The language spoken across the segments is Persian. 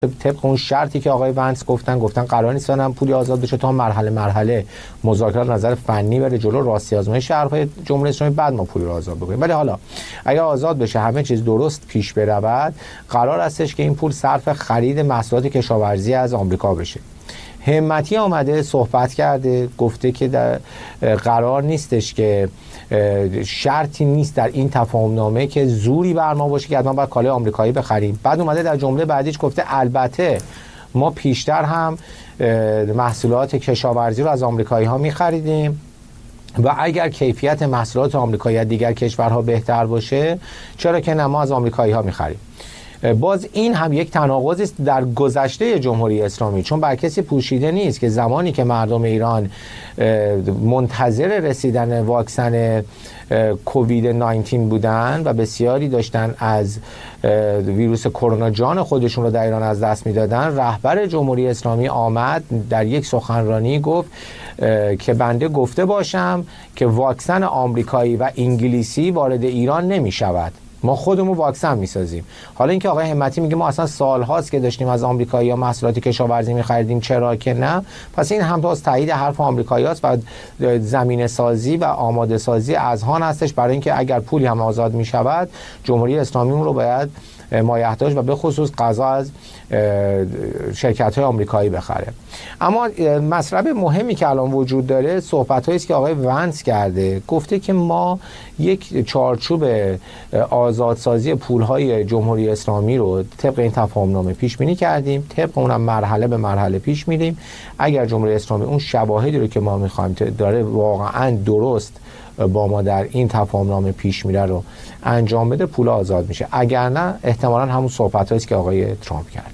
طبق اون شرطی که آقای ونس گفتن قرار نیست هم پولی آزاد بشه تا مرحله مذاکرات نظر فنی بره جلو، راستی آزمایش شهرهای جمهوری اسلامی، بعد ما پول رو آزاد بکنیم. ولی حالا اگر آزاد بشه همه چیز درست پیش برود، قرار هستش که این پول صرف خرید محصولات کشاورزی از آمریکا بشه. همتی آمده صحبت کرده، گفته که در قرار نیستش که شرطی نیست در این تفاهمنامه که زوری بر ما باشه که حتما باید کالای آمریکایی بخریم. بعد اومده در جمله بعدیش گفته البته ما پیشتر هم محصولات کشاورزی رو از آمریکایی ها می‌خریدیم و اگر کیفیت محصولات آمریکایی از دیگر کشورها بهتر باشه چرا که نه ما از آمریکایی ها می‌خریم. باز این هم یک تناقضی است در گذشته جمهوری اسلامی، چون بر کسی پوشیده نیست که زمانی که مردم ایران منتظر رسیدن واکسن کووید 19 بودن و بسیاری داشتن از ویروس کرونا جان خودشون رو در ایران از دست میدادن، رهبر جمهوری اسلامی آمد در یک سخنرانی گفت که بنده گفته باشم که واکسن آمریکایی و انگلیسی وارد ایران نمی شود، ما خودمون واکسن میسازیم. حالا اینکه آقای همتی میگه ما اصلا سال هاست که داشتیم از آمریکایی‌ها محصولات کشاورزی می‌خریدیم چرا که نه، پس این هم باز تایید حرف آمریکایی‌هاست و زمینه سازی و آماده سازی اذهان هستش برای اینکه اگر پولی هم آزاد میشود جمهوری اسلامی اون رو باید مایحتاج و به خصوص غذا از شرکت‌های آمریکایی بخره. اما مطلب مهمی که الان وجود داره صحبت‌هایی است که آقای ونس کرده، گفته که ما یک چارچوب آزادسازی پول‌های جمهوری اسلامی رو طبق این تفاهمنامه پیش بینی کردیم، طبق اونم مرحله به مرحله پیش میریم. اگر جمهوری اسلامی اون شواهدی رو که ما می‌خوایم داره واقعاً درست با ما در این تفاهمنامه پیش میره رو انجام بده، پول آزاد میشه، اگر نه احتمالاً همون صحبتایی است که آقای ترامپ کردند.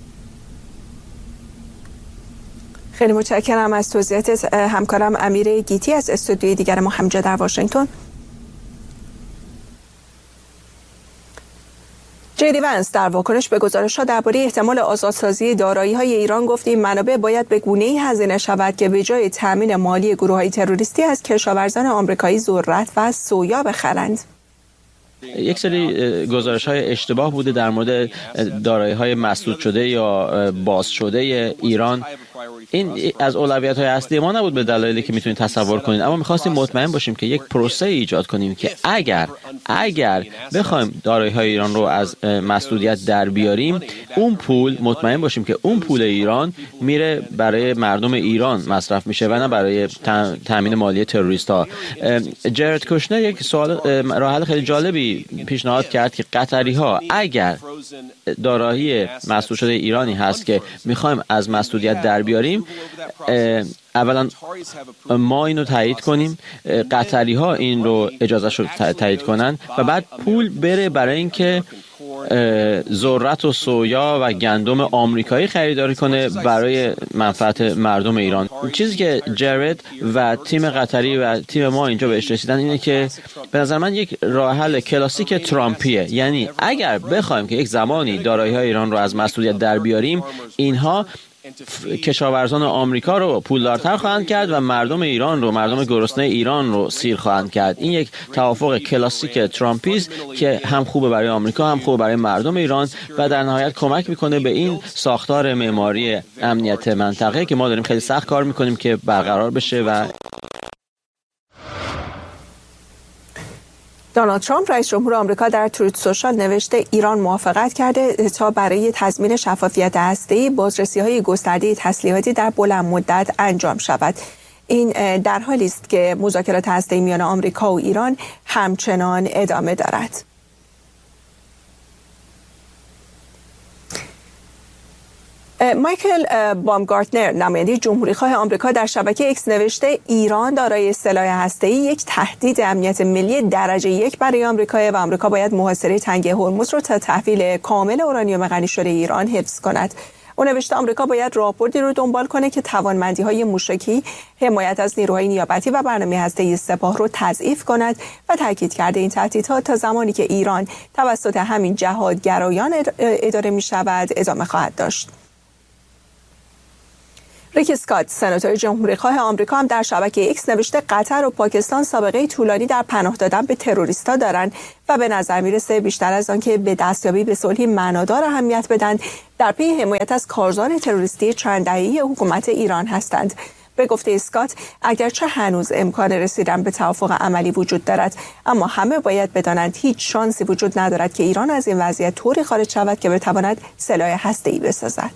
خیلی متشکرم از توضیحات همکارم امیر گیتی از استودیوی دیگر ما همینجا در واشنگتن. جی دی ونس در واکنش به گزارش‌ها درباره احتمال آزادسازی دارایی‌های ایران گفت این منابع باید به گونه‌ای هزینه شود که به جای تامین مالی گروه‌های تروریستی از کشاورزان آمریکایی ذرت و سویا بخرند. یک سری گزارش‌های اشتباه بوده در مورد دارایی‌های مسدود شده یا باز شده ایران. این از اولویت‌های اصلی ما نبود به دلایلی که میتونید تصور کنید، اما می‌خواستیم مطمئن باشیم که یک پروسه ایجاد کنیم که اگر بخوایم دارایی‌های ایران رو از مسدودیت در بیاریم، اون پول مطمئن باشیم که اون پول ایران میره برای مردم ایران مصرف میشه و نه برای تامین مالی تروریست‌ها. جرد کوشنر یک سوال راه حل خیلی جالبی پیشنهاد کرد که قطری‌ها اگر دارایی مسدود شده ایرانی هست که می‌خوایم از مسدودیت در بیاریم، اولا ما اینو تایید کنیم، قطری‌ها این رو اجازه شد تایید کنن و بعد پول بره برای اینکه ذرت و سویا و گندم آمریکایی خریداری کنه برای منفعت مردم ایران. چیزی که جرد و تیم قطری و تیم ما اینجا بهش رسیدن اینه که به نظر من یک راه حل کلاسیک ترامپیه، یعنی اگر بخوایم که یک زمانی دارایی‌های ایران رو از مسدودیت در بیاریم، اینها کشاورزان آمریکا رو پولدارتر خواهند کرد و مردم ایران رو، مردم گرسنه ایران رو سیر خواهند کرد. این یک توافق کلاسیک ترامپیست که هم خوبه برای آمریکا هم خوبه برای مردم ایران و در نهایت کمک میکنه به این ساختار معماری امنیت منطقه که ما داریم خیلی سخت کار میکنیم که برقرار بشه. و دونالد ترامپ رئیس جمهور آمریکا در تروت سوشال نوشته ایران موافقت کرده تا برای تضمین شفافیت هسته‌ای بازرسی‌های گسترده تسلیحاتی در بلند مدت انجام شود. این در حالی است که مذاکرات هسته‌ای میان آمریکا و ایران همچنان ادامه دارد. مایکل بامگارتنر نماینده جمهوری‌خواه آمریکا در شبکه ایکس نوشته ایران دارای سلاح هسته‌ای یک تهدید امنیت ملی درجه 1 برای آمریکا و آمریکا باید محاصره تنگه هرمز رو تا تحویل کامل اورانیوم غنی شده ایران حفظ کند. او نوشته آمریکا باید راهبردی رو دنبال کنه که توانمندی‌های موشکی، حمایت از نیروهای نیابتی و برنامه هسته‌ای سپاه رو تضعیف کند و تاکید کرده این تهدیدها تا زمانی که ایران توسط همین جهادگرایان اداره می‌شود ادامه خواهد داشت. ریک اسکات، سناتور جمهوریخواه آمریکا، هم در شبکه ایکس نوشته قطر و پاکستان سابقه طولانی در پناه دادن به تروریست‌ها دارند و به نظر میرسه بیشتر از آن که به دستیابی به صلحی معنادار اهمیت بدن، در پی حمایت از کارزار تروریستی چند دهه‌ای حکومت ایران هستند. به گفته اسکات، اگرچه هنوز امکان رسیدن به توافق عملی وجود دارد، اما همه باید بدانند هیچ شانسی وجود ندارد که ایران از این وضعیت طوری خارج شود که بتواند سلاح هسته‌ای بسازد.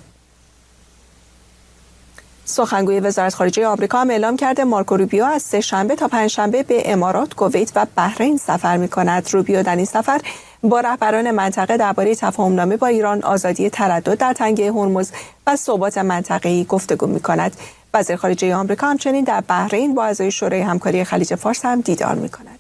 سخنگوی وزارت خارجه آمریکا هم اعلام کرده مارکو روبیو از سه‌شنبه تا پنجشنبه به امارات، کویت و بحرین سفر می‌کند. روبیو در این سفر با رهبران منطقه درباره تفاهم‌نامه با ایران، آزادی تردد در تنگه هرمز و ثبات منطقه‌ای گفتگو می‌کند. وزیر خارجه آمریکا همچنین در بحرین با اعضای شورای همکاری خلیج فارس هم دیدار می‌کند.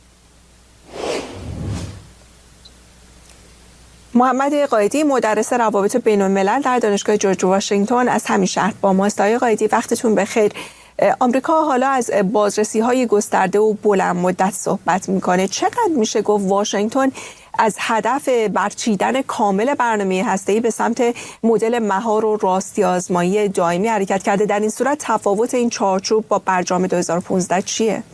محمد قائدی، مدرس روابط بین‌الملل در دانشگاه جورج واشنگتن از همین شهر با ماست. آقای قائدی، وقتتون بخیر. آمریکا حالا از بازرسی‌های گسترده و بلند مدت صحبت می‌کنه. چقدر میشه گفت واشنگتن از هدف برچیدن کامل برنامه هسته‌ای به سمت مدل مهار و راستی آزمایی دائمی حرکت کرده؟ در این صورت تفاوت این چارچوب با برجام 2015 چیه؟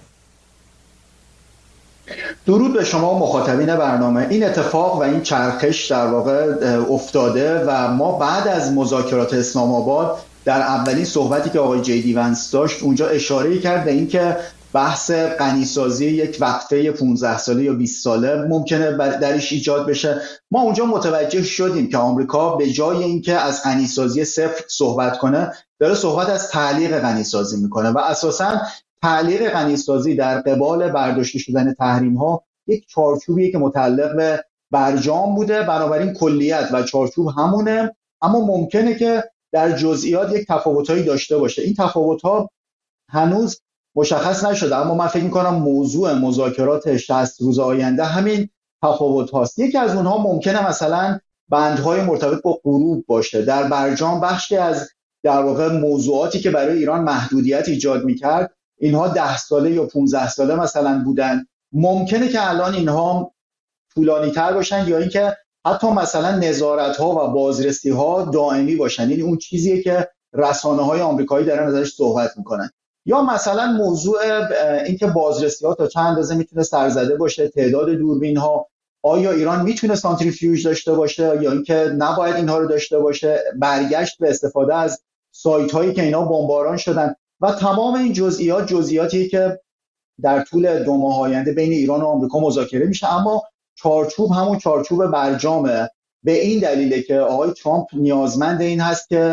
درود به شما مخاطبین برنامه. این اتفاق و این چرخش در واقع افتاده و ما بعد از مذاکرات اسلام آباد در اولین صحبتی که آقای جی دی ونس داشت اونجا اشاره کرد به اینکه بحث غنیسازی یک وقفه 15 ساله یا 20 ساله ممکنه درش ایجاد بشه. ما اونجا متوجه شدیم که آمریکا به جای اینکه از غنیسازی صفر صحبت کنه داره صحبت از تعلیق غنیسازی میکنه و اساساً تعلیق غنیسازی در قبال برداشته شدن تحریم ها یک چارچوبیه که متعلق به برجام بوده، بنابراین کلیت و چارچوب همونه، اما ممکنه که در جزئیات یک تفاوتایی داشته باشه. این تفاوت‌ها هنوز مشخص نشده، اما من فکر می‌کنم موضوع مذاکرات 60 روز آینده همین تفاوت هاست. یکی از اونها ممکنه مثلا بندهای مرتبط با غروب باشه. در برجام بخشی از در واقع موضوعاتی که برای ایران محدودیت ایجاد می‌کرد اینها 10 ساله یا 15 ساله مثلا بودن، ممکنه که الان اینها طولانی تر باشن یا اینکه حتی مثلا نظارت ها و بازرسی ها دائمی باشن. این اون چیزیه که رسانه های آمریکایی دارن ازش صحبت میکنن. یا مثلا موضوع اینکه بازرسی ها تا چند اندازه میتونه سرزده باشه، تعداد دوربین ها، آیا ایران میتونه سانتریفیوژ داشته باشه یا اینکه نباید اینها رو داشته باشه، برگشت به استفاده از سایت هایی که اینا بمباران شدن و تمام این جزئیاتی که در طول 2 ماه آینده بین ایران و آمریکا مذاکره میشه. اما چارچوب همون چارچوب برجامه، به این دلیله که آقای ترامپ نیازمند این هست که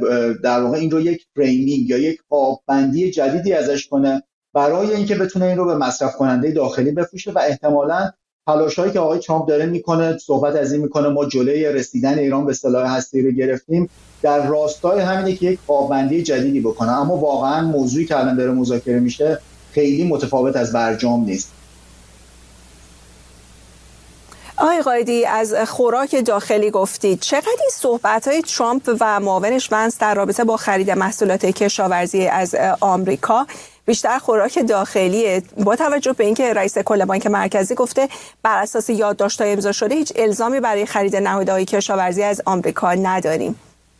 در واقع این رو یک فریمینگ یا یک قاب‌بندی جدیدی ازش کنه برای اینکه بتونه این رو به مصرف کننده داخلی بفروشه و احتمالاً تلاشایی که آقای ترامپ داره میکنه، صحبت از این میکنه ما جلوی رسیدن ایران به سلاح هسته‌ای رو گرفتیم، در راستای همینه که یک قاب‌بندی جدیدی بکنه. اما واقعا موضوعی که الان داره مذاکره میشه خیلی متفاوت از برجام نیست. آقای قائدی، از خوراک داخلی گفتید. چقدر این صحبت‌های ترامپ و معاونش ونس در رابطه با خرید محصولات کشاورزی از آمریکا بیشتر خوراک داخلیه، با توجه به اینکه رئیس کل بانک مرکزی گفته بر اساس یادداشت‌های امضا شده هیچ الزامی برای خرید نهادهای کشاورزی از آمریکا نداریم؟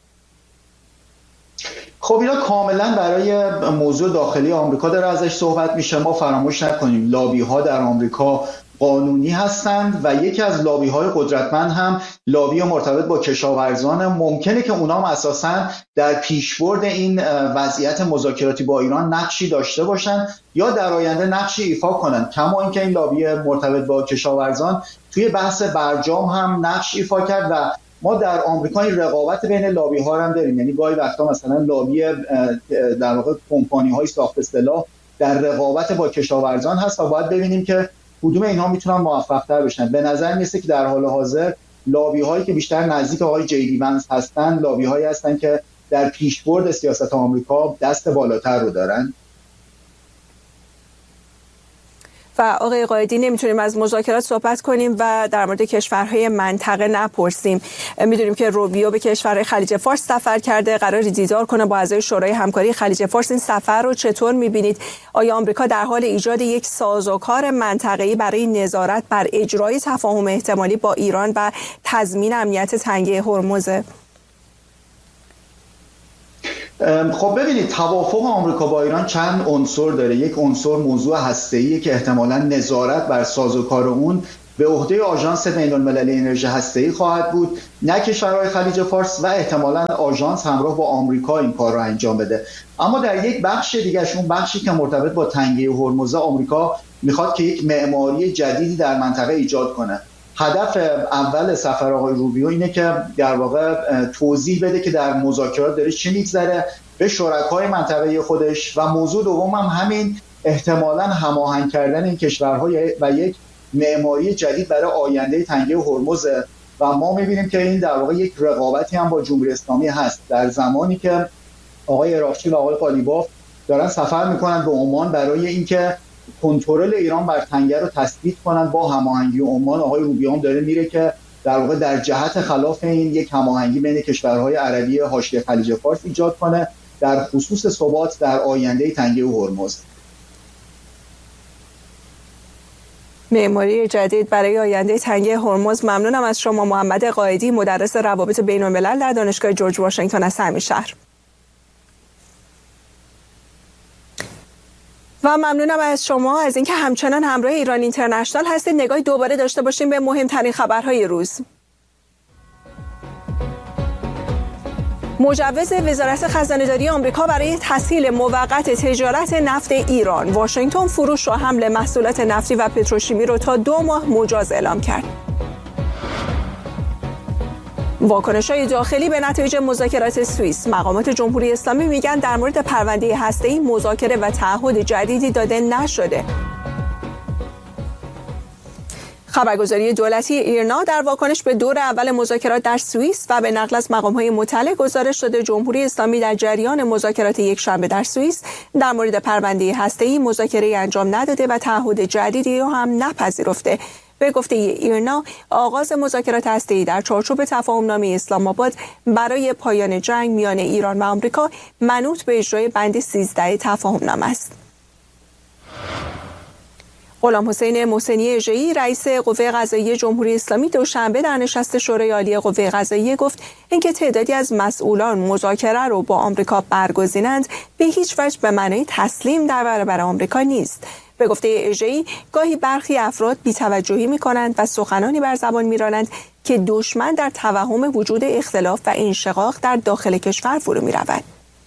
خب اینا کاملا برای موضوع داخلی آمریکا داره ازش صحبت میشه. ما فراموش نکنیم لابی ها در آمریکا قانونی هستند و یکی از لابی های قدرتمند هم لابی مرتبط با کشاورزان. ممکنه که اونام اساساً در پیشبرد این وضعیت مذاکراتی با ایران نقشی داشته باشن یا در آینده نقشی ایفا کنن، کما اینکه این لابی مرتبط با کشاورزان توی بحث برجام هم نقش ایفا کرد و ما در آمریکا این رقابت بین لابی ها هم داریم. یعنی گاهی وقتا مثلا لابی در واقع کمپانی های ساخت سلاح در رقابت با کشاورزان هست و باید ببینیم که کدوم اینها میتونن موفق تر بشن. به نظر میسه که در حال حاضر لابی هایی که بیشتر نزدیک آقای جی دی ونس هستن لابی هایی هستن که در پیشبرد سیاست آمریکا دست بالاتر رو دارن. و آقای قائدی، نمیتونیم از مذاکرات صحبت کنیم و در مورد کشورهای منطقه نپرسیم. میدونیم که روبیو به کشورهای خلیج فارس سفر کرده، قرار دیدار کنه با اعضای شورای همکاری خلیج فارس. این سفر رو چطور میبینید؟ آیا آمریکا در حال ایجاد یک سازوکار منطقه‌ای برای نظارت بر اجرای تفاهم احتمالی با ایران و تضمین امنیت تنگه هرمز؟ خب ببینید، توافق آمریکا با ایران چند عنصر داره. یک عنصر موضوع هسته‌ایه که احتمالاً نظارت بر سازوکار اون به عهده آژانس بین‌المللی انرژی هسته‌ای خواهد بود، نه کشورهای خلیج فارس، و احتمالاً آژانس همراه با آمریکا این کار رو انجام بده. اما در یک بخش دیگه، اون بخشی که مرتبط با تنگه هرمز، آمریکا میخواد که یک معماری جدیدی در منطقه ایجاد کنه. هدف اول سفر آقای روبیو اینه که در واقع توضیح بده که در مذاکرات داره چی میگذره به شرکای منطقه خودش، و موضوع دوم هم همین احتمالاً هماهنگ کردن این کشورها و یک معماری جدید برای آینده تنگه هرمز. و ما می‌بینیم که این در واقع یک رقابتی هم با جمهوری اسلامی هست. در زمانی که آقای عراقچی و آقای قالیباف دارن سفر میکنن به عمان برای اینکه کنترل ایران بر تنگه رو تثبیت کنن با هماهنگی عمان، آقای روبیو هم داره میره که در واقع در جهت خلاف این یک هماهنگی بین کشورهای عربی حاشیه خلیج فارس ایجاد کنه در خصوص ثبات در آینده تنگه هرمز. معماری جدید برای آینده تنگه هرمز. ممنونم از شما محمد قائدی، مدرس روابط بین‌الملل در دانشگاه جورج واشنگتن از همین شهر. و ممنونم از شما از اینکه همچنان همراه ایران اینترنشنال هستید. نگاهی دوباره داشته باشیم به مهمترین خبرهای روز. مجوز وزارت خزانه‌داری آمریکا برای تسهیل موقت تجارت نفت ایران. واشنگتن فروش و حمل محصولات نفتی و پتروشیمی را تا 2 ماه مجاز اعلام کرد. واکنش‌های داخلی به نتایج مذاکرات سوئیس. مقامات جمهوری اسلامی میگن در مورد پرونده هسته‌ای مذاکره و تعهد جدیدی داده نشده. خبرگزاری دولتی ایرنا در واکنش به دور اول مذاکرات در سوئیس و به نقل از مقام‌های مطلع گزارش داده جمهوری اسلامی در جریان مذاکرات یکشنبه در سوئیس در مورد پرونده هسته‌ای مذاکره‌ای انجام نداده و تعهد جدیدی را هم نپذیرفته. به گفته ایرنا، آغاز مذاکرات هسته‌ای در چارچوب تفاهم‌نامه اسلام آباد برای پایان جنگ میان ایران و آمریکا منوط به اجرای بند 13 تفاهم‌نامه است. غلامحسین محسنی اژه‌ای رئیس قوه قضاییه جمهوری اسلامی دوشنبه در نشست شورای عالی قوه قضاییه گفت اینکه تعدادی از مسئولان مذاکره رو با آمریکا برگزینند به هیچ وجه به معنای تسلیم در برابر آمریکا نیست. به گفته اژه‌ای گاهی برخی افراد بی‌توجهی می‌کنند و سخنانی بر زبان می‌رانند که دشمن در توهم وجود اختلاف و انشقاق در داخل کشور فرو می‌رود.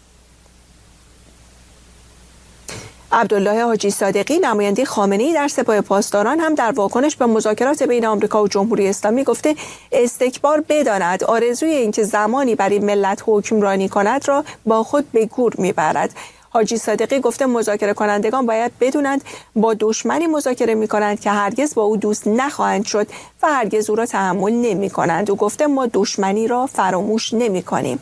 عبدالله حاجی صادقی نماینده خامنه‌ای در سپاه پاسداران هم در واکنش به مذاکرات بین آمریکا و جمهوری اسلامی گفته استکبار بداند آرزوی اینکه زمانی بر این ملت حکمرانی کند را با خود به گور میبرد. حاجی صادقی گفته مذاکره کنندگان باید بدونند با دشمنی مذاکره میکنند که هرگز با او دوست نخواهند شد و هرگز او را تحمل نمیکنند. او گفته ما دشمنی را فراموش نمیکنیم.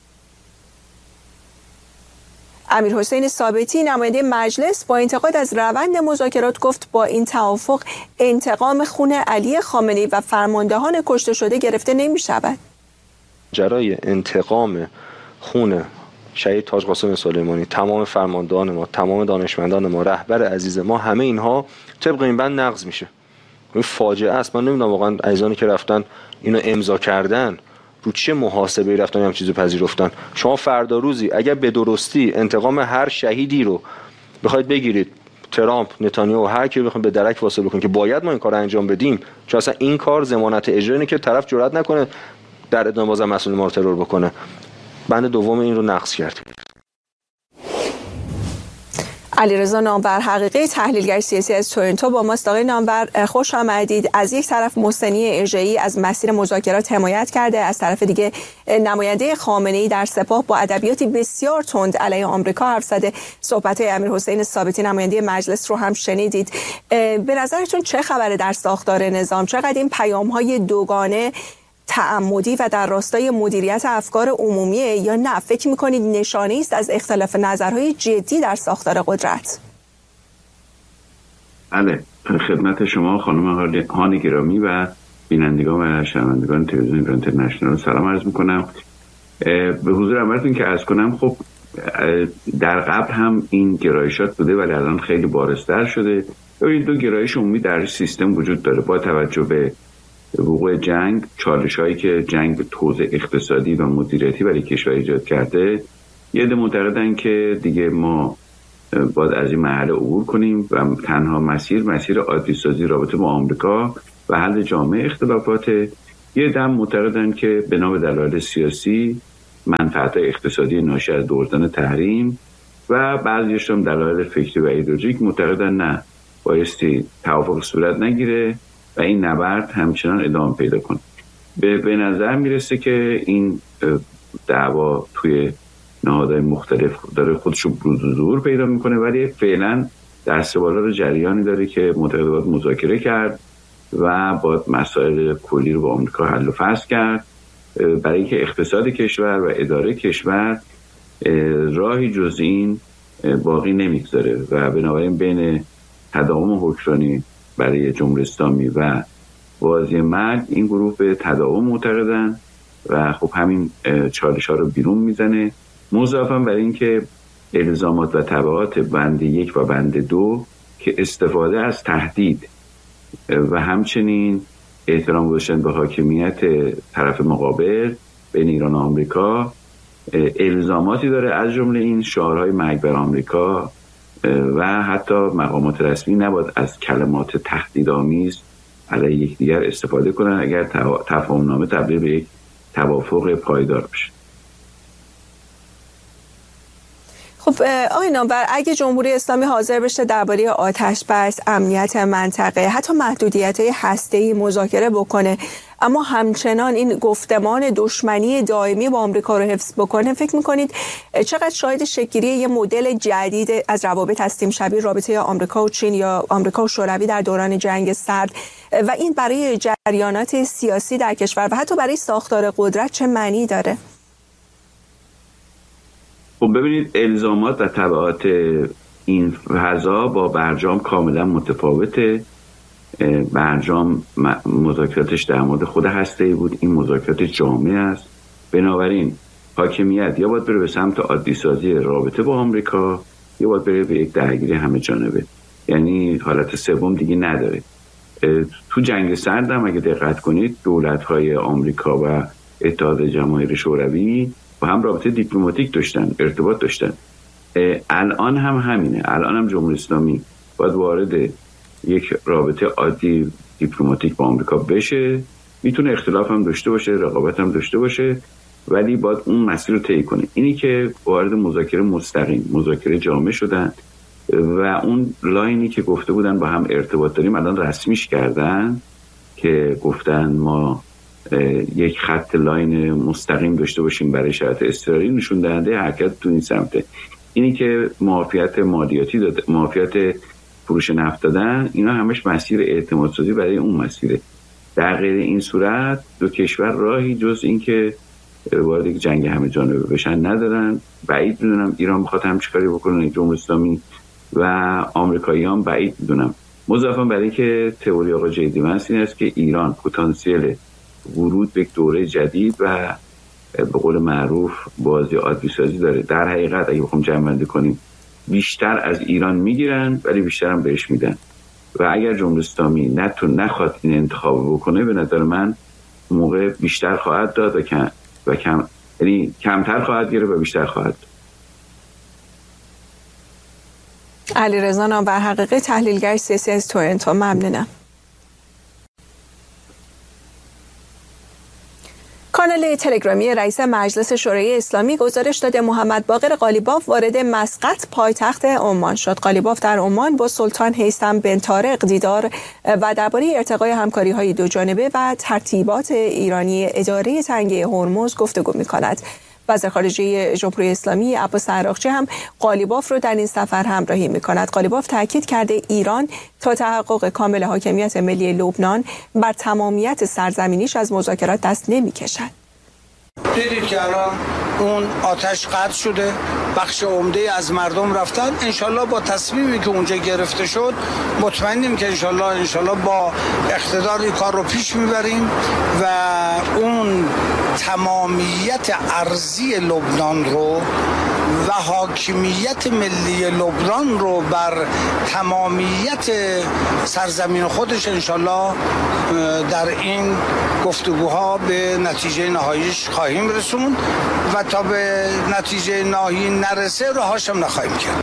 امیرحسین ثابتی نماینده مجلس با انتقاد از روند مذاکرات گفت با این توافق انتقام خون علی خامنه‌ای و فرماندهان کشته شده گرفته نمی شود. جرای انتقام خون شهید تاج قاسم سلیمانی، تمام فرماندهان ما، تمام دانشمندان ما، رهبر عزیز ما، همه اینها طبق این بند نقض میشه. این فاجعه است. من نمیدونم واقعا عزیزانی که رفتن اینو امضا کردن رو چه محاسبه‌ای رفتن هم چیزو پذیرفتن. شما فردا روزی اگر به درستی انتقام هر شهیدی رو بخواید بگیرید، ترامپ، نتانیاهو، هر کی بخواید به درک واصل بکنید که باید ما این کارو انجام بدیم، چون اصلا این کار ضمانت اجرا اینه که طرف جرئت نکنه در ادامه بازم مسئول ما رو ترور بکنه. بند دوم این رو نقض کرد. علیرضا نامور حقیقی تحلیلگر سیاسی از تورنتو با ماست. آقای نامور خوش آمدید. از یک طرف محسنی اژه‌ای از مسیر مذاکرات حمایت کرده، از طرف دیگه نماینده خامنه‌ای در سپاه با ادبیاتی بسیار تند علیه آمریکا حرف زده. صحبت‌های امیرحسین ثابتی نماینده مجلس رو هم شنیدید. به نظرتون چه خبره در ساختار نظام؟ چقدر این پیام‌های دوگانه تعمدی و در راستای مدیریت افکار عمومیه یا نه فکر میکنید نشانه‌ای است از اختلاف نظرهای جدی در ساختار قدرت؟ بله، خدمت شما خانم هانی گرامی و بینندگان و شنوندگان تلویزیون ایران اینترنشنال سلام عرض میکنم. به حضور همتون که عرض کنم، خب در قبل هم این گرایشات بوده ولی الان خیلی بارزتر شده. این دو گرایش عمومی در سیستم وجود داره. با توجه به وقوع جنگ، چالش‌هایی که جنگ به توزیع اقتصادی و مدیریتی برای کشور ایجاد کرده، یه عده معتقدن که دیگه ما باید از این مرحله عبور کنیم و تنها مسیر عادی سازی رابطه با آمریکا و حل جامع اختلافات. یه عده معتقدن که بنا به دلایل سیاسی، منفعت اقتصادی ناشی از دوردن تحریم و بعضیش هم دلایل فکری و ایدئولوژیک معتقدن نه، بایستی توافق صورت نگیره و این نبرد همچنان ادامه پیدا کنه. به نظر میرسه که این دعوا توی نهادهای مختلف داره خودش رو بروز و ظهور پیدا میکنه، ولی فعلا دست بالا رو جریانی داره که معتقد باید مذاکره کرد و باید مسائل کلی رو با آمریکا حل و فصل کرد برای اینکه اقتصاد کشور و اداره کشور راهی جز این باقی نمیگذاره و بنابراین بین تداوم حکمرانی برای جمهوری اسلامی و بازی مرگ این گروه به تداوم معتقدن و خب همین چالش ها رو بیرون میزنه. مضافاً برای اینکه الزامات و تبعات بند 1 و بند 2 که استفاده از تهدید و همچنین احترام گذاشتن به حاکمیت طرف مقابل بین ایران و آمریکا الزاماتی داره، از جمله این شعارهای مرگ بر آمریکا و حتی مقامات رسمی نباید از کلمات تهدیدآمیز علیه یکدیگر استفاده کنن اگر تفاهمنامه تبدیل به یک توافق پایدار بشه. خب آقای نامور، اگه جمهوری اسلامی حاضر بشه درباره آتش بس، امنیت منطقه، حتی محدودیت‌های هسته‌ای مذاکره بکنه، اما همچنان این گفتمان دشمنی دائمی با آمریکا رو حفظ بکنه، فکر می‌کنید چقدر شاهد شکل‌گیری یه مدل جدید از روابط هستیم شبیه رابطه آمریکا و چین یا آمریکا و شوروی در دوران جنگ سرد و این برای جریانات سیاسی در کشور و حتی برای ساختار قدرت چه معنی داره؟ خب ببینید، الزامات و تبعات این فضا با برجام کاملا متفاوته. برجام مذاکراتش در مورد خود هسته‌ای بود، این مذاکرات جامع است. بنابراین حاکمیت یا باید بره به سمت عادی سازی رابطه با آمریکا یا باید بره به یک درگیری همه جانبه، یعنی حالت سوم دیگه نداره. تو جنگ سرد هم اگه دقت کنید دولت‌های آمریکا و اتحاد جماهیر شوروی با هم رابطه دیپلماتیک داشتن، ارتباط داشتن. الان هم همینه، الان هم جمهوری اسلامی باید وارد یک رابطه عادی دیپلماتیک با آمریکا بشه، میتونه اختلاف هم داشته باشه، رقابت هم داشته باشه، ولی باید اون مسیر رو طی کنه. اینی که وارد مذاکره مستقیم، مذاکره جامع شدن و اون لاینی که گفته بودن با هم ارتباط داریم الان رسمیش کردن که گفتن ما یک خط لاین مستقیم داشته باشیم برای شرایط اضطراری، نشون دهنده حرکت تو این سمته. اینی که معافیت مالیاتی داده، معافیت فروش نفت دادن، اینا همش مسیر اعتماد سازی برای اون مسیره. در غیر این صورت دو کشور راهی جز این که وارد یک جنگ همه جانبه بشن ندارن. بعید میدونم ایران بخواد همچین کاری بکنه، جمهوری اسلامی و آمریکاییان بعید میدونم. مضافاً برای که تئوری آقای جیدی ونس این است که ایران پتانسیل ورود به یک دوره جدید و به قول معروف بازی عادی سازی داره. در حقیقت اگه بخوام جمع‌بندی کنیم بیشتر از ایران میگیرن ولی بیشتر هم بهش میدن و اگر جمهوری اسلامی نخواد این انتخاب بکنه به نظر من موقع بیشتر خواهد داد و یعنی کمتر خواهد گرفت و بیشتر خواهد داد. علیرضا نامور حقیقی، تحلیلگر سیاسی از تورنتو، ممنونم. کانال تلگرامی رئیس مجلس شورای اسلامی گزارش داده محمد باقر قالیباف وارد مسقط پایتخت عمان شد. قالیباف در عمان با سلطان هیثم بن طارق دیدار و درباره ارتقای همکاری‌های دوجانبه و ترتیبات ایرانی اداره تنگه هرمز گفتگو می‌کند. وزیر خارجه جمهوری اسلامی عباس عراقچی هم قالیباف رو در این سفر همراهی می‌کند. قالیباف تاکید کرده ایران تا تحقق کامل حاکمیت ملی لبنان بر تمامیت سرزمینیش از مذاکرات دست نمی‌کشد. دیدید که الان اون آتش قطع شده، بخش عمده از مردم رفتن. انشالله با تصمیمی که اونجا گرفته شد مطمئنیم که انشالله با اقتدار این کار رو پیش میبریم و اون تمامیت ارضی لبنان رو و حاکمیت ملی لبنان رو بر تمامیت سرزمین خودش انشالله در این گفتگوها به نتیجه نهاییش خواهیم رسوند و تا به نتیجه نهایی نرسه راهاش هم نخواهیم کرد.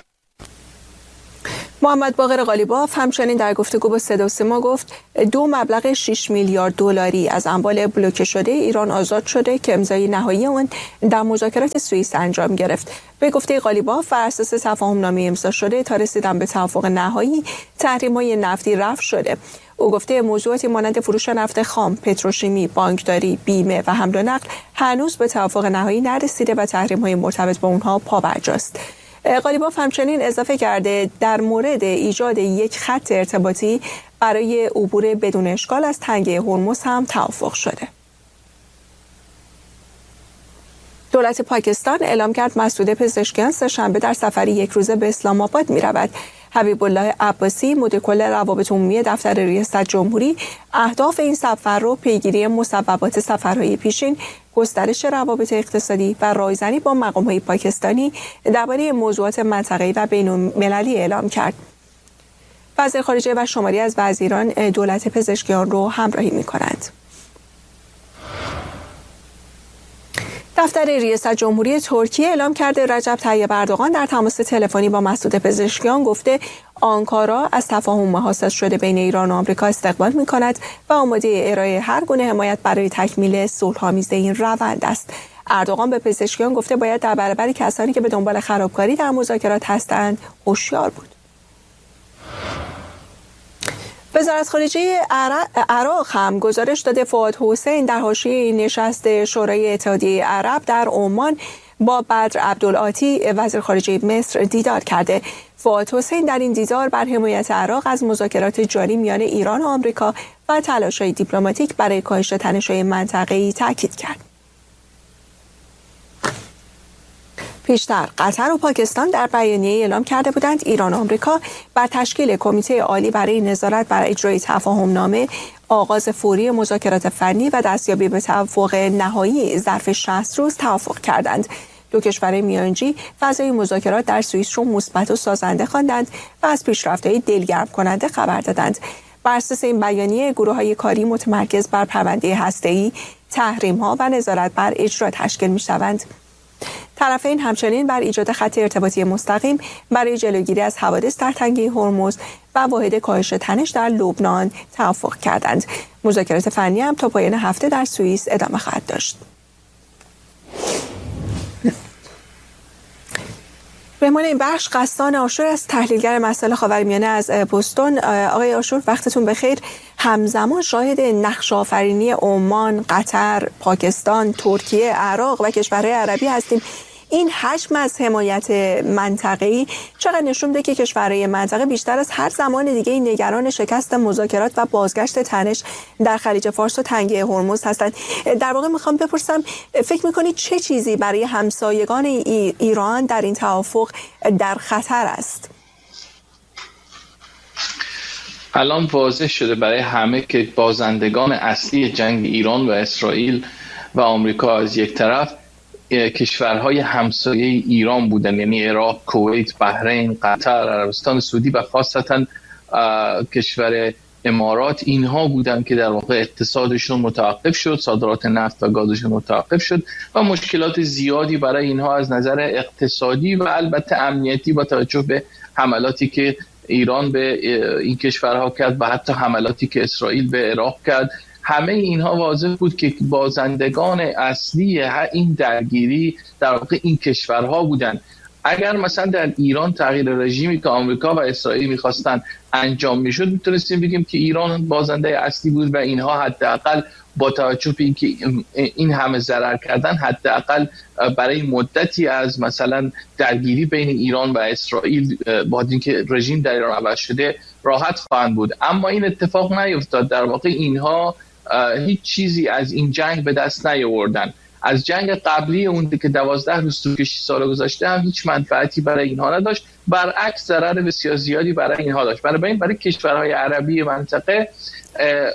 محمد باقر قالیباف همچنین در گفتگو با صدا و سیما گفت 2 مبلغ 6 میلیارد دلاری از اموال بلوکه شده ایران آزاد شده که امضای نهایی آن در مذاکرات سوئیس انجام گرفت. به گفته قالیباف بر اساس تفاهم‌نامه امضا شده تا رسیدن به توافق نهایی تحریم‌های نفتی رفع شده. او گفته موضوعاتی مانند فروش نفت خام، پتروشیمی، بانکداری، بیمه و حمل و نقل هنوز به توافق نهایی نرسیده و تحریم‌های مرتبط با اونها پابرجاست. قالیباف همچنین اضافه کرده در مورد ایجاد یک خط ارتباطی برای عبور بدون اشکال از تنگه هرمز هم توافق شده. دولت پاکستان اعلام کرد مسعود پزشکیان سه‌شنبه در سفری 1 روزه به اسلام آباد می‌رود. حبیب الله عباسی مدیر کل روابط عمومی دفتر ریاست جمهوری اهداف این سفر رو پیگیری مصوبات سفرهای پیشین، گسترش روابط اقتصادی و رایزنی با مقام‌های پاکستانی درباره موضوعات منطقه‌ای و بین‌المللی اعلام کرد. وزیر خارجه و شماری از وزیران دولت پزشکیان رو همراهی می‌کنند. دفتر ریاست جمهوری ترکیه اعلام کرده رجب طیب اردوغان در تماس تلفنی با مسعود پزشکیان گفته آنکارا از تفاهم حاصل شده بین ایران و آمریکا استقبال می‌کند و آماده ارائه هر گونه حمایت برای تکمیل صلح‌آمیزی این روند است. اردوغان به پزشکیان گفته باید در برابر کسانی که به دنبال خرابکاری در مذاکرات هستند هوشیار بود. وزارت خارجه عراق هم گزارش داده فؤاد حسین در حاشیه نشست شورای اتحادیه عرب در عمان با بدر عبدالعاطی وزیر خارجه مصر دیدار کرده. فؤاد حسین در این دیدار بر حمایت عراق از مذاکرات جاری میان ایران و آمریکا و تلاش‌های دیپلماتیک برای کاهش تنش‌های منطقه‌ای تاکید کرد. پیشتر قطر و پاکستان در بیانیه اعلام کرده بودند ایران و آمریکا بر تشکیل کمیته عالی برای نظارت بر اجرای تفاهم‌نامه، آغاز فوری مذاکرات فنی و دستیابی به توافق نهایی ظرف 60 روز توافق کردند. دو کشور میانجی فضای مذاکرات در سوئیس رو مثبت و سازنده خواندند و از پیشرفت‌های دلگرم کننده خبر دادند. بر اساس این بیانیه گروه‌های کاری متمرکز بر پرونده هسته‌ای، تحریم‌ها و نظارت بر اجرا تشکیل می‌شوند. طرفین همچنین بر ایجاد خط ارتباطی مستقیم برای جلوگیری از حوادث در تنگه هرمز و واحد کاهش تنش در لبنان توافق کردند. مذاکرات فنی هم تا پایان هفته در سوئیس ادامه خواهد داشت. مهمان این بخش قصدان آشور از تحلیلگر مسائل خاورمیانه از بوستون. آقای آشور وقتتون بخیر. همزمان شاهد نقش آفرینی عمان، قطر، پاکستان، ترکیه، عراق و کشورهای عربی هستیم. این حجم از حمایت منطقه‌ای چقدر نشون میده که کشورهای منطقه بیشتر از هر زمان دیگه نگران شکست مذاکرات و بازگشت تنش در خلیج فارس و تنگه هرمز هستند. در واقع میخوام بپرسم فکر میکنید چه چیزی برای همسایگان ایران در این توافق در خطر است؟ الان واضح شده برای همه که بازندگان اصلی جنگ ایران و اسرائیل و آمریکا از یک طرف کشورهای همسایه ایران بودن، یعنی عراق، کویت، بحرین، قطر، عربستان سعودی و خاصتا کشور امارات. اینها بودن که در واقع اقتصادشون متوقف شد، صادرات نفت و گازشون متوقف شد و مشکلات زیادی برای اینها از نظر اقتصادی و البته امنیتی با توجه به حملاتی که ایران به این کشورها کرد و حتی حملاتی که اسرائیل به عراق کرد. همه اینها واضح بود که بازندگان اصلی این درگیری در واقع این کشورها بودند. اگر مثلا در ایران تغییر رژیمی که آمریکا و اسرائیل می‌خواستن انجام میشد، میتونستیم بگیم که ایران بازنده اصلی بود و اینها حداقل با توجه به اینکه این همه ضرر کردن حداقل برای مدتی از مثلا درگیری بین ایران و اسرائیل با اینکه رژیم در ایران عوض شده راحت خواهند بود. اما این اتفاق نیفتاد. در واقع اینها هیچ چیزی از این جنگ به دست نیاوردن. از جنگ قبلی اون که 12 روز تو 6 سال گذشته هم هیچ منفعتی برای اینها نداشت، برعکس ضرر بسیار زیادی برای اینها داشت. برای کشورهای عربی منطقه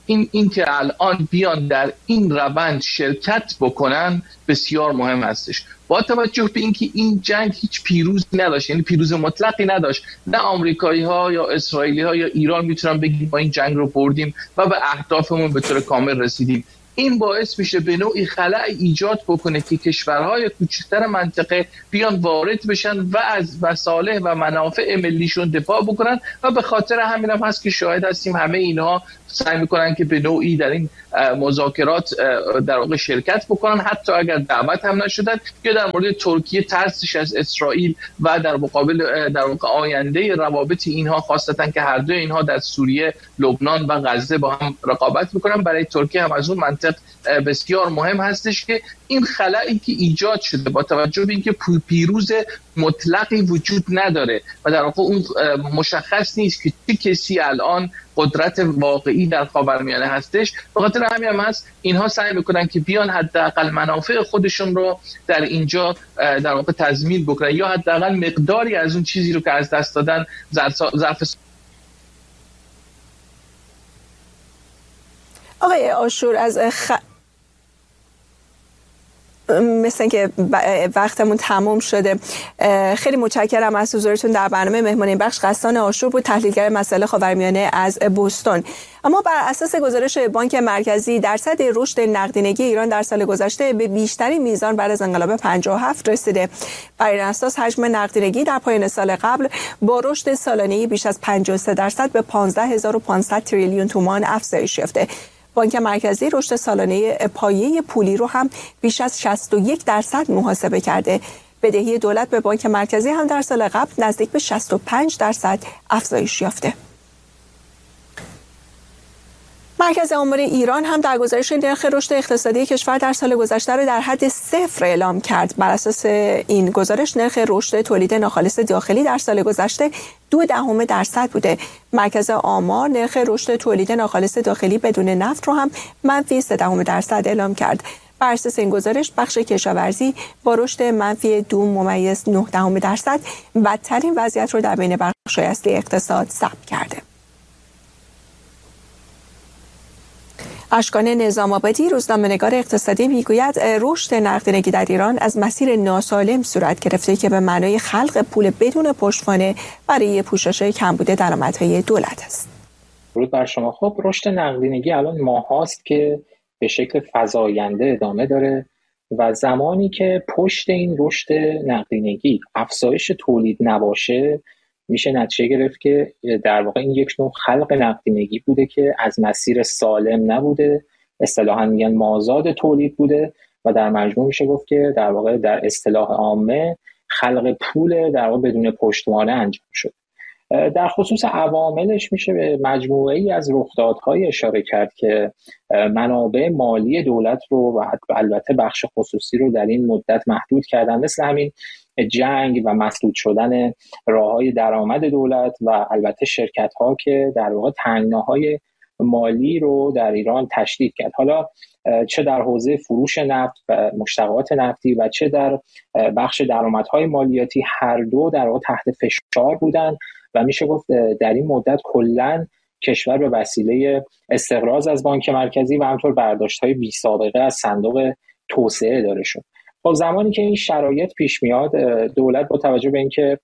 این که الان بیان در این روند شرکت بکنن بسیار مهم هستش، با توجه به اینکه این جنگ هیچ پیروز نداشت، یعنی پیروز مطلقی نداشت. نه آمریکایی ها یا اسرائیلی ها یا ایران میتونن بگیم ما این جنگ رو بردیم و به اهدافمون به طور کامل رسیدیم. این باعث میشه به نوعی خلأ ایجاد بکنه که کشورهای کوچکتر منطقه بیان وارد بشن و از مصالح و منافع ملیشون دفاع بکنن و به خاطر همین هم هست که شاهد هستیم همه اینها سعی میکنن که به نوعی در این مذاکرات در واقع شرکت بکنن، حتی اگر دعوت هم نشدن. یا در مورد ترکیه ترسش از اسرائیل و در مقابل در واقع آینده روابط اینها، خاصتا که هر دو اینها در سوریه، لبنان و غزه با هم رقابت میکنن، برای ترکیه هم از اون منطق بسیار مهم هستش که این خلایی که ایجاد شده با توجه به اینکه پیروز مطلقی وجود نداره و در واقع اون مشخص نیست که چه کسی الان قدرت واقعی در خاورمیانه هستش، به خاطر همین هم هست اینها سعی میکنن که بیان حداقل منافع خودشون رو در اینجا در واقع تضمین بکنن یا حداقل مقداری از اون چیزی رو که از دست دادن ظرف آقای عاشور از مثل که وقتمون تمام شده. خیلی متشکرم از حضورتون در برنامه. مهمان این بخش غسان عاشور بود، تحلیلگر مسائل خاورمیانه از بوستون. اما بر اساس گزارش بانک مرکزی درصد رشد نقدینگی ایران در سال گذشته به بیشترین میزان بعد از انقلاب 57 رسیده. بر این اساس حجم نقدینگی در پایان سال قبل با رشد سالانه‌ای بیش از 53% به 15500 تریلیون تومان افزایش یافته. بانک مرکزی رشد سالانه پایه پولی رو هم بیش از 61% محاسبه کرده. بدهی دولت به بانک مرکزی هم در سال قبل نزدیک به 65% افزایش یافته. مرکز آمار ایران هم در گزارش نرخ رشد اقتصادی کشور در سال گذشته را در حد 0 اعلام کرد. بر اساس این گزارش نرخ رشد تولید ناخالص داخلی در سال گذشته 0.2% بوده. مرکز آمار نرخ رشد تولید ناخالص داخلی بدون نفت رو هم -0.3% اعلام کرد. بر اساس این گزارش بخش کشاورزی با رشد -2.9% بدترین وضعیت رو در بین بخش‌های اصلی اقتصاد ثبت کرده. اشکان نظام‌آبادی، روزنامه‌نگار اقتصادی، میگوید رشد نقدینگی در ایران از مسیر ناسالم صورت گرفته که به معنای خلق پول بدون پشتوانه برای پوشش کمبود درآمدهای دولت است. درود بر شما. خب رشد نقدینگی الان ماهاست که به شکل فزاینده ادامه داره و زمانی که پشت این رشد نقدینگی افزایش تولید نباشه، میشه نتیجه گرفت که در واقع این یک نوع خلق نقدینگی بوده که از مسیر سالم نبوده، اصطلاحاً میگن مازاد تولید بوده و در مجموع میشه گفت که در واقع در اصطلاح عامه خلق پول در واقع بدون پشتوانه انجام شد. در خصوص عواملش میشه به مجموعه‌ای از رخدادهای اشاره کرد که منابع مالی دولت رو و البته بخش خصوصی رو در این مدت محدود کردن، مثل همین جنگ و مسدود شدن راه‌های درآمد دولت و البته شرکت‌ها که در واقع تنگناهای مالی رو در ایران تشدید کرد، حالا چه در حوزه فروش نفت و مشتقات نفتی و چه در بخش درآمدهای مالیاتی، هر دو در واقع تحت فشار بودن و میشه گفت در این مدت کلاً کشور به وسیله استقراض از بانک مرکزی و همطور برداشت‌های بی‌سابقه از صندوق توسعه داره شد. خب زمانی که این شرایط پیش میاد، دولت با توجه به اینکه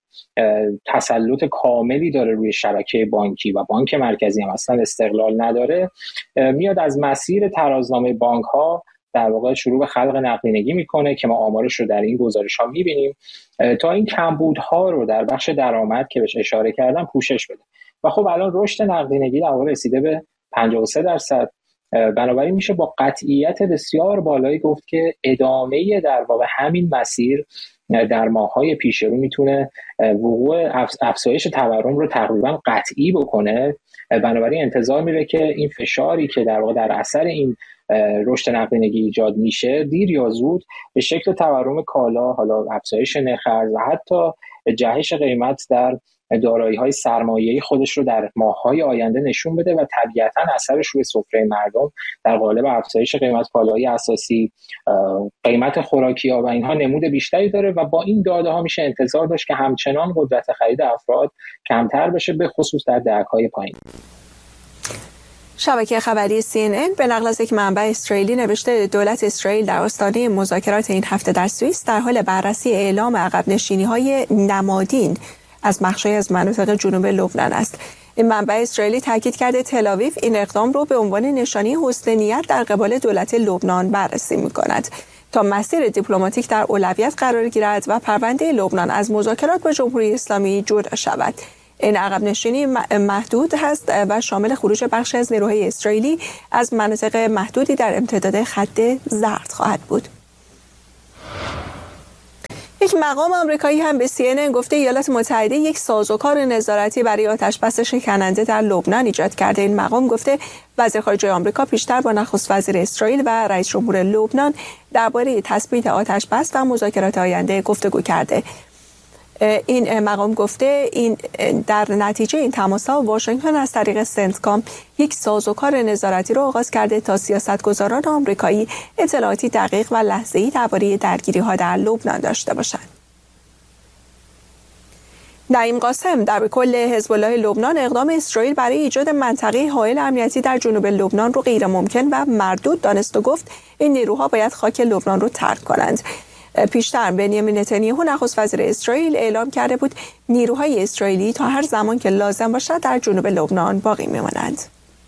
تسلط کاملی داره روی شبکه بانکی و بانک مرکزی هم اصلا استقلال نداره، میاد از مسیر ترازنامه بانک‌ها در واقع شروع به خلق نقدینگی میکنه که ما آمارش رو در این گزارش‌ها میبینیم تا این کمبودها رو در بخش درآمد که بهش اشاره کردم پوشش بده. و خب الان رشد نقدینگی در واقع رسیده به 53%. بنابراین میشه با قطعیت بسیار بالایی گفت که ادامه در واقع همین مسیر در ماه‌های پیش رو میتونه وقوع افزایش تورم رو تقریبا قطعی بکنه. بنابراین انتظار میره که این فشاری که در واقع در اثر این رشد نقدینگی ایجاد میشه دیر یا زود به شکل تورم کالا، حالا افزایش نرخ ارز و حتی جهش قیمت در دارایی‌های سرمایه‌ای خودش رو در ماه‌های آینده نشون بده و طبیعتاً اثرش روی سفره مردم در قالب افزایش قیمت کالاهای اساسی، قیمت خوراکی‌ها و اینها نمود بیشتری داره و با این داده‌ها میشه انتظار داشت که همچنان قدرت خرید افراد کمتر بشه، به خصوص در دهک‌های پایین. شبکه خبری CNN به نقل از یک منبع اسرائیلی نوشته دولت اسرائیل در آستانه مذاکرات این هفته در سوئیس در حال بررسی اعلام عقب نشینی‌های نمادین از بخش‌هایی از مناطق جنوب لبنان است. این منبع اسرائیلی تاکید کرده تل‌آویو این اقدام رو به عنوان نشانی حسن نیت در قبال دولت لبنان بررسی می‌کند تا مسیر دیپلماتیک در اولویت قرار گیرد و پرونده لبنان از مذاکرات با جمهوری اسلامی جدا شود. این عقب نشینی محدود هست و شامل خروج بخشی از نیروهای اسرائیلی از مناطق محدودی در امتداد خط زرد خواهد بود. یک مقام آمریکایی هم به CNN گفته ایالات متحده یک سازوکار نظارتی برای آتشبس شکننده در لبنان ایجاد کرده. این مقام گفته وزیر خارجه آمریکا پیشتر با نخست وزیر اسرائیل و رئیس جمهور لبنان درباره تثبیت آتشبس و مذاکرات آینده گفتگو کرده. این مقام گفته در نتیجه این تماس‌ها واشنگتن از طریق سنتکام یک سازوکار نظارتی را آغاز کرده تا سیاستگزاران آمریکایی اطلاعاتی دقیق و لحظه‌ای درباره درگیری‌ها در لبنان داشته باشند. نعیم قاسم در کل حزب الله لبنان اقدام اسرائیل برای ایجاد منطقه حائل امنیتی در جنوب لبنان رو غیر ممکن و مردود دانست و گفت این نیروها باید خاک لبنان رو ترک کنند. پیشتر بنیامین نتانیاهو نخست وزیر اسرائیل اعلام کرده بود نیروهای اسرائیلی تا هر زمان که لازم باشد در جنوب لبنان باقی میمانند.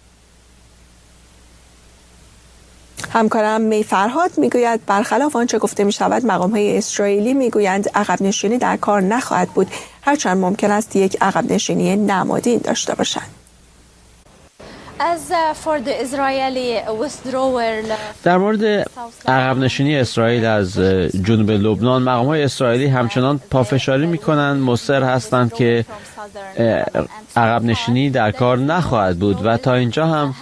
همکارم می فرهاد میگوید برخلاف آنچه گفته می شود مقام‌های اسرائیلی میگویند عقب نشینی در کار نخواهد بود هرچند ممکن است یک عقب نشینی نمادین داشته باشند. در مورد عقب نشینی اسرائیل از جنوب لبنان مقام‌های اسرائیلی همچنان پافشاری می‌کنند مصر هستند که عقب نشینی در کار نخواهد بود و تا اینجا هم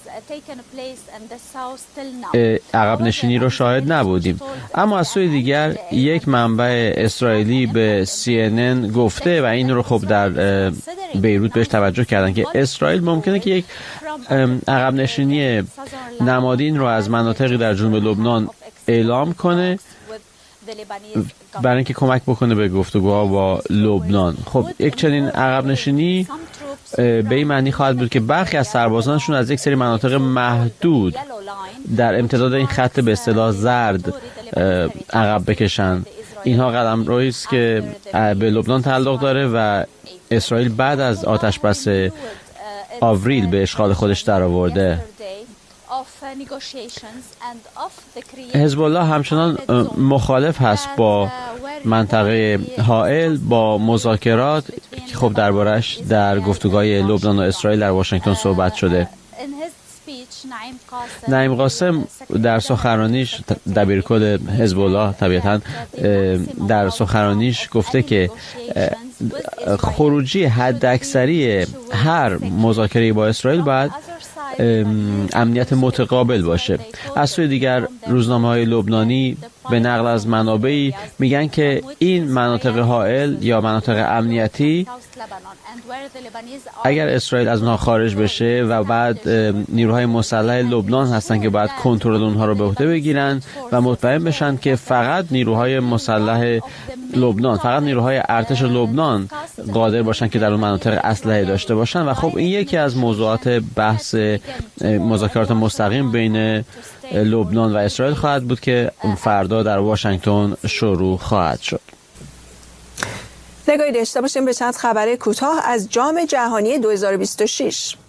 عقب نشینی رو شاهد نبودیم. اما از سوی دیگر یک منبع اسرائیلی به CNN گفته و این رو خب در بیروت بهش توجه کردن که اسرائیل ممکنه که یک عقب نشینی نمادین رو از مناطقی در جنوب لبنان اعلام کنه برای اینکه کمک بکنه به گفتگوها با لبنان. خب یک چنین عقب نشینی به این معنی خواهد بود که برخی از سربازانشون از یک سری مناطق محدود در امتداد این خط به اصطلاح زرد عقب بکشن. اینها قدم‌رویی است که به لبنان تعلق داره و اسرائیل بعد از آتشبس آوریل به اشغال خودش درآورده. حزب الله همچنان مخالف هست با منطقه حائل با مذاکرات که خب دربارش در گفتگوهای لبنان و اسرائیل در واشنگتن صحبت شده. نعیم قاسم در سخنرانیش دبیرکل حزب الله طبیعتاً در سخنرانیش گفته که خروجی حداکثری هر مذاکره با اسرائیل باید امنیت متقابل باشه. از سوی دیگر روزنامه‌های لبنانی به نقل از منابعی میگن که این مناطق حائل یا مناطق امنیتی اگر اسرائیل از اونها خارج بشه و بعد نیروهای مسلح لبنان هستن که باید کنترل اونها رو به عهده بگیرن و مطمئن بشن که فقط نیروهای مسلح لبنان، فقط نیروهای ارتش لبنان قادر باشن که در اون مناطق اسلحه داشته باشن و خب این یکی از موضوعات بحث مذاکرات مستقیم بین لبنان و اسرائیل خواهد بود که فردا در واشنگتن شروع خواهد شد. نگاهی داشته باشیم به چند خبر کوتاه از جام جهانی 2026.